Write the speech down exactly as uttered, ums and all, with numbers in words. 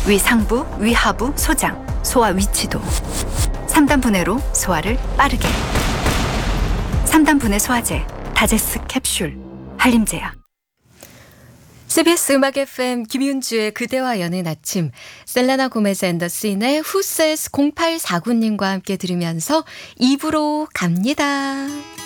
위상부, 위하부, 소장, 소화 위치도. 삼 단 분해로 소화를 빠르게. 삼 단 분해 소화제, 다제스 캡슐, 한림제약. 씨비에스 음악 에프엠 김윤주의 그대와 여는 아침, 셀레나 고메즈 앤더 씬의 Who Says 공팔사구 님과 함께 들으면서 이 부로 갑니다.